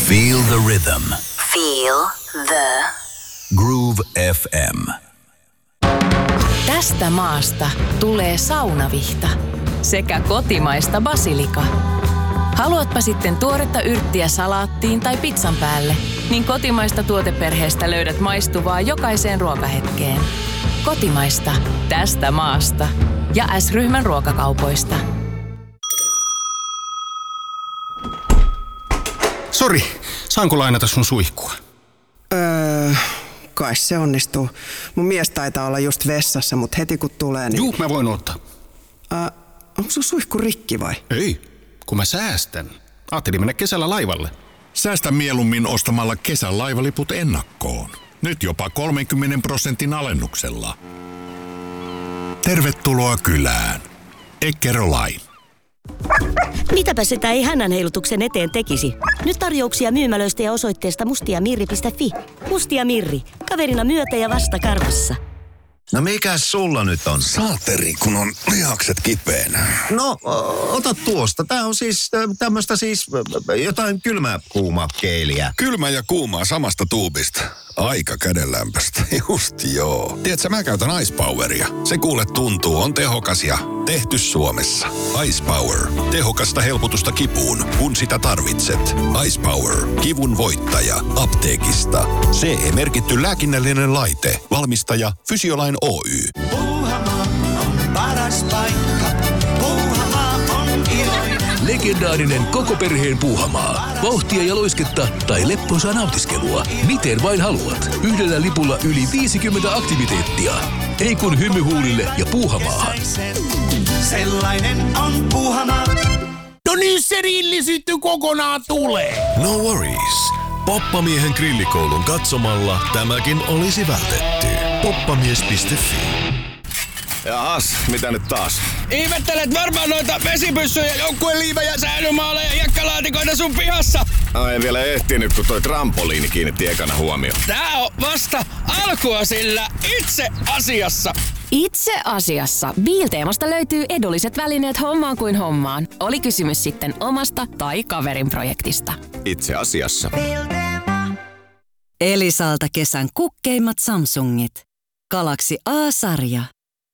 Feel the rhythm. Feel the Groove FM. Tästä maasta tulee saunavihta sekä kotimaista basilika. Haluatpa sitten tuoretta yrttiä salaattiin tai pizzan päälle, niin kotimaista tuoteperheestä löydät maistuvaa jokaiseen ruokahetkeen. Kotimaista tästä maasta ja S-ryhmän ruokakaupoista. Sori, saanko lainata sun suihkua? Kai se onnistuu. Mun mies taitaa olla just vessassa, mutta heti kun tulee, niin... Juu, mä voin ottaa. Onko sun suihku rikki vai? Ei, kun mä säästän. Ajattelin mennä kesällä laivalle. Säästä mieluummin ostamalla kesän laivaliput ennakkoon. Nyt jopa 30% alennuksella. Tervetuloa kylään. Eckerö-Line. Mitäpä sitä ei hännänheilutuksen eteen tekisi? Nyt tarjouksia myymälöistä ja osoitteesta mustiamirri.fi. Mustia Mirri. Kaverina myötä ja vasta karvassa. No mikäs sulla nyt on? Saateri, kun on lihakset kipeänä. No, ota tuosta. Tää on siis tämmöstä jotain kylmä-kuuma keeliä. Kylmä ja kuumaa samasta tuubista. Aika kädenlämpöstä. Just joo. Tiedätkö, mä käytän Ice Poweria. Se kuule tuntuu, on tehokas ja tehty Suomessa. Ice Power. Tehokasta helpotusta kipuun, kun sitä tarvitset. Ice Power. Kivun voittaja. Apteekista. CE-merkitty lääkinnällinen laite. Valmistaja Fysiolain Oy. Puuhamaa on paras paikka. Puuhamaa on iloinen. Legendaarinen koko perheen Puuhamaa. Vauhtia ja loisketta tai leppoisaa nautiskelua. Miten vain haluat. Yhdellä lipulla yli 50 aktiviteettia. Ei kun hymyhuulille ja Puuhamaahan. Sellainen on Puuhamaa. No niin se rillisyytty kokonaan tulee. No worries. Poppamiehen grillikoulun katsomalla tämäkin olisi vältetty. Poppamies.fi. Jahas, mitä nyt taas? Ihmettelet varmaan noita vesipyssyjä, joukkueliivejä, säilymaaleja ja jakkalaatikoita sun pihassa. En vielä ehtinyt, kun toi trampoliini kiinnitti ekana huomioon. Tää on vasta alkua sillä itse asiassa. Itse asiassa Biilteemasta löytyy edulliset välineet hommaan kuin hommaan. Oli kysymys sitten omasta tai kaverin projektista. Itse asiassa. Elisalta kesän kukkeimmat Samsungit. Galaxy A-sarja.